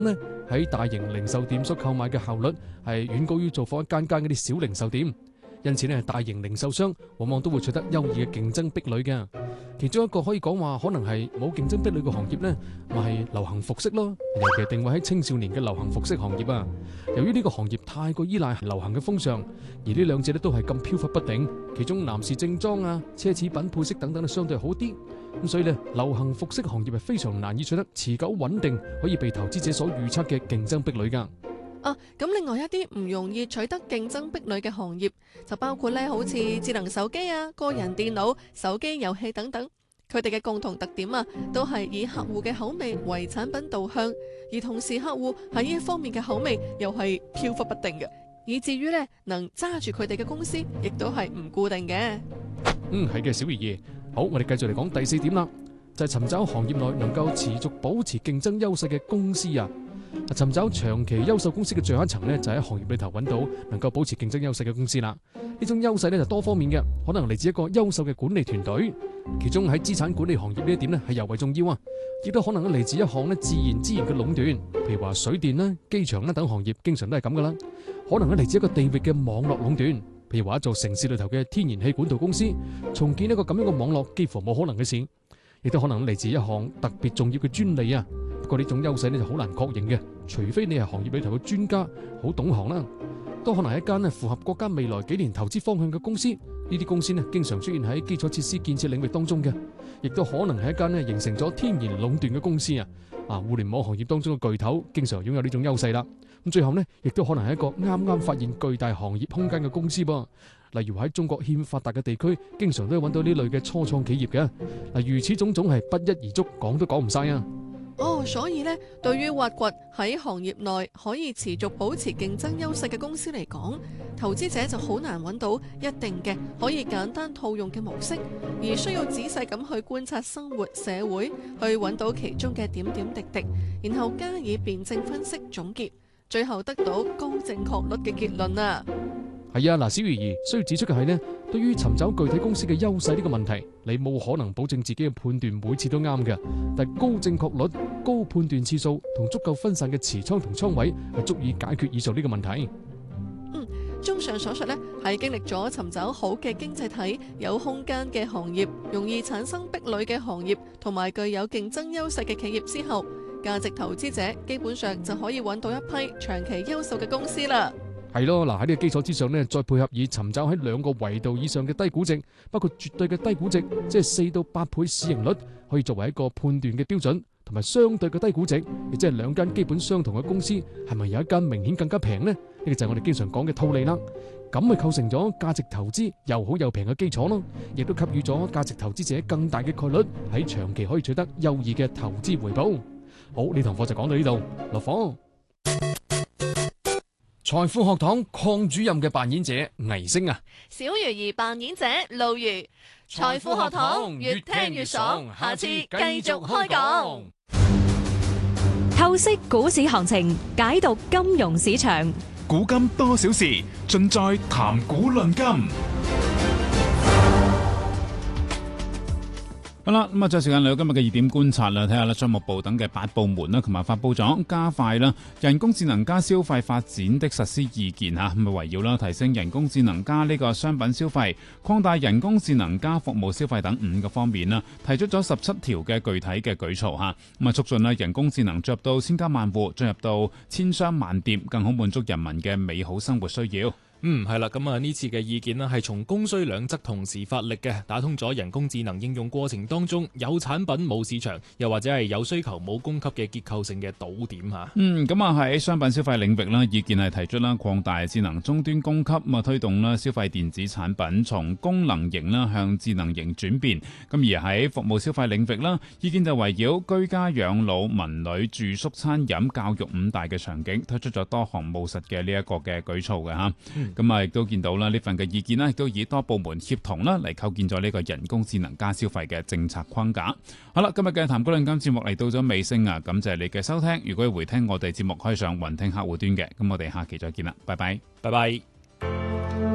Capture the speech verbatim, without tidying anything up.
呢喺大型零售店所購買嘅效率係遠高於做訪一間間嗰啲小零售店，因此呢大型零售商往往都會取得優異嘅競爭壁壘嘅。其中一個可以講話可能係冇競爭壁壘嘅行業呢，咪係流行服飾咯，尤其定位喺青少年嘅流行服飾行業啊。由於呢個行業太過依賴流行嘅風尚，而呢兩者咧都係咁飄忽不定，其中男士正裝啊、奢侈品配飾等等咧相對好啲，咁所以呢流行服飾行業係非常難以取得持久穩定可以被投資者所預測嘅競爭壁壘㗎。 啊，咁另外一啲唔容易取得競爭壁壘嘅行業，就包括咧好似智能手機啊、個人電腦、手機遊戲等等。佢哋嘅共同特點啊，都係以客戶嘅口味為產品導向，而同時客戶喺呢一方面嘅口味又係飄忽不定嘅，以至於咧能揸住佢哋嘅公司，亦都係唔固定嘅。 嗯，係嘅，小爺爺。好，我哋繼續嚟講第四點啦，就係尋找行業內能夠持續保持競爭優勢嘅公司啊。尋找長期優秀公司嘅最後一層呢，就喺行業裏頭揾到能夠保持競爭優勢嘅公司啦。呢種優勢呢，就多方面嘅，可能嚟自一個優秀嘅管理團隊，其中喺資產管理行業呢一點呢係尤為重要啊。亦都可能嚟自一項呢自然資源嘅壟斷，譬如話水電啦、機場啦等行業，經常都係咁噶啦。可能咧嚟自一個地域嘅網絡壟斷，譬如話一座城市裏頭嘅天然氣管道公司，重建一個咁樣嘅網絡幾乎冇可能嘅事。亦都可能嚟自一項特別重要嘅專利啊。不過呢種優勢呢就好難確認嘅，除非你係行業裏頭嘅專家，好懂行啦。都可能係一間呢符合國家未來幾年投資方向嘅公司，呢啲公司呢經常出現喺基礎設施建設領域當中嘅，亦都可能係一間呢形成咗天然壟斷嘅公司啊。啊，互聯網行業當中嘅巨頭經常擁有呢種優勢啦。咁最後呢，亦都可能係一個啱啱發現巨大行業空間嘅公司噃。例如喺中國欠發達嘅地區，經常都會揾到呢類嘅初創企業嘅。嗱，如此種種係不一而足，講都講唔晒啊。 哦，所以呢，對於挖掘喺行業內可以持續保持競爭優勢嘅公司嚟講，投資者就好難揾到一定嘅可以簡單套用嘅模式，而需要仔細咁去觀察生活社會，去揾到其中嘅點點滴滴，然後加以辯證分析總結，最後得到高正確率嘅結論啊！ 係啊，嗱，小魚兒需要指出嘅係呢，對於尋找具體公司嘅優勢呢個問題，你冇可能保證自己嘅判斷每次都啱嘅，但係高正確率、高判斷次數同足夠分散嘅持倉同倉位係足以解決以上呢個問題。 嗯，綜上所述呢，係經歷咗尋找好嘅經濟體、有空間嘅行業、容易產生壁壘嘅行業同埋具有競爭優勢嘅企業之後，價值投資者基本上就可以揾到一批長期優秀嘅公司啦。 係咯，嗱，喺呢個基礎之上呢，再配合以尋找喺兩個維度以上嘅低估值，包括絕對嘅低估值，即係四到八倍市盈率，可以作為一個判斷嘅標準，同埋相對嘅低估值，亦即係兩間基本相同嘅公司，係咪有一間明顯更加平呢？呢個就係我哋經常講嘅套利啦。咁咪構成咗價值投資又好又平嘅基礎咯，亦都給予咗價值投資者更大嘅概率喺長期可以取得優異嘅投資回報。好，呢堂課就講到呢度，落課。財富學堂鄺主任嘅扮演者倪星啊， 小魚兒扮演者露魚。財富學堂越聽越爽，下次繼續開講。 透析股市行情，解讀金融市場， 古今多少事，盡在談股論金。好啦，咁啊，再時間嚟到今日嘅熱點觀察啦，睇下啦，商務部等嘅八部門啦，同埋發布咗加快啦人工智能加消費發展的實施意見吓，咁啊圍繞啦提升人工智能加呢個商品消費，擴大人工智能加服務消費等五個方面啦，提出咗十七條嘅具體嘅舉措吓，咁啊促進啦人工智能進入到千家萬戶，進入到千商萬店，更好滿足人民嘅美好生活需要。 嗯，係啦，咁啊呢次嘅意見呢係從供需兩側同時發力嘅，打通咗人工智能應用過程當中有產品冇市場，又或者係有需求冇供給嘅結構性嘅堵點吓。 嗯，咁啊喺商品消費領域啦，意見係提出啦擴大智能終端供給，咁啊推動啦消費電子產品從功能型啦向智能型轉變。咁而喺服務消費領域啦，意見就圍繞居家養老、文旅、住宿、餐飲、教育五大嘅場景，推出咗多項務實嘅呢一個嘅舉措嘅吓。嗯咁啊，亦都見到啦，呢份嘅意見啦，亦都以多部門協同啦嚟構建咗呢個人工智能加消費嘅政策框架。好啦，今日嘅談股論金節目嚟到咗尾聲啊，感謝你嘅收聽。如果要回聽我哋節目，可以上雲聽客戶端嘅。咁我哋下期再見啦，拜拜， 拜拜。